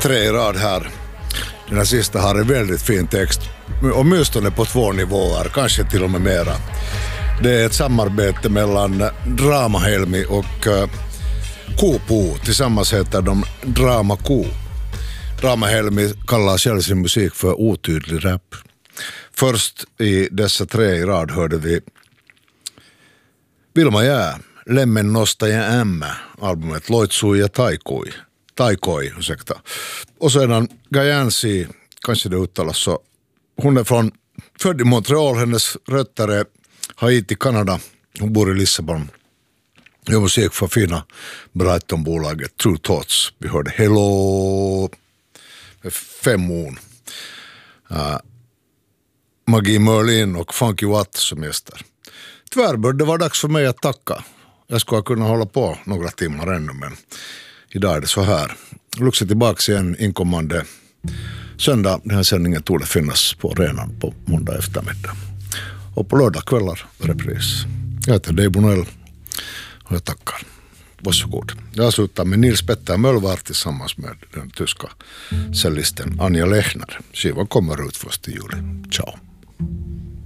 3 i rad här. Den här sista har en väldigt fin text. Åtminstone på 2 nivåer, kanske till och med mera. Det är ett samarbete mellan Drama Helmi och Kopo. Tillsammans heter de Drama Ko. Drama Helmi kallar själv sin musik för otydlig rap. Först i dessa 3 i rad hörde vi Vilma Jää, Lemmen nosta ja ämmä, albumet Loitsui ja Taikoi, ursäkta. Och sedan Gayansi, kanske det uttalas så. Hon är född i Montreal, hennes rötter är Haiti, Kanada. Hon bor i Lissabon. Gör musik för fina Brighton-bolaget True Thoughts. Vi hörde Hello med 5 ord. Maggie Merlin och Funky Watt som gäster. Tyvärr bör det vara dags för mig att tacka. Jag skulle kunna hålla på några timmar ännu, men idag är det så här. Luxa tillbaka igen inkommande söndag. Den här sändningen torde finnas på arenan på måndag eftermiddag. Och på lördag kvällar repris. Jag heter Dave Bonell och jag tackar. Varsågod. Jag slutar med Nils Petter Möllvart tillsammans med den tyska cellisten Anja Lechner. Skivan kommer ut först i juli. Ciao.